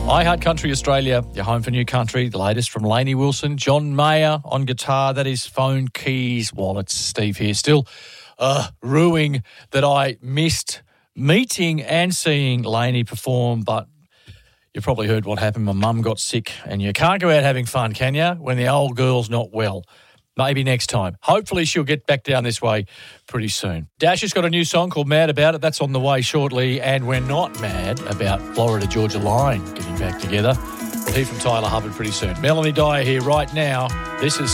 iHeart Country Australia, your home for new country. The latest from Lainey Wilson, John Mayer on guitar. That is phone, keys, wallets. Steve here. Still ruining that I missed meeting and seeing Lainey perform, but you probably heard what happened. My mum got sick, and you can't go out having fun, can you, when the old girl's not well? Maybe next time. Hopefully she'll get back down this way pretty soon. Dash has got a new song called Mad About It. That's on the way shortly. And we're not mad about Florida Georgia Line getting back together. We'll hear from Tyler Hubbard pretty soon. Melanie Dyer here right now. This is